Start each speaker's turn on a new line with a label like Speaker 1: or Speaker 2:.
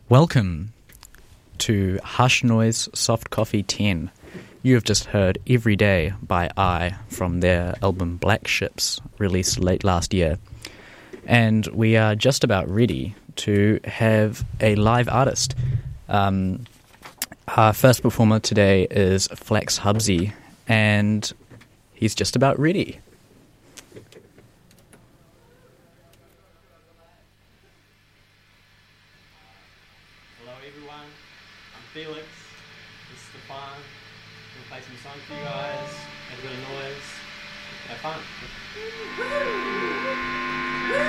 Speaker 1: Welcome to Hush Noise Soft Coffee 10. You have just heard Every Day by I from their album Black Ships, released late last year. And we are just about ready to have a live artist. Our first performer today is Flax Hubsy, and he's just about ready.
Speaker 2: Hello everyone, I'm Felix, this is Stefan. I'm going to play some songs for you guys, make a bit of noise, have fun.